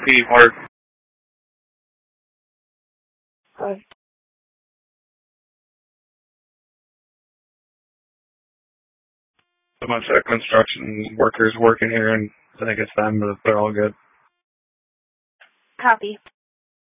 Mark. Hi. A bunch of construction workers working here, and I think it's them, but they're all good. Copy.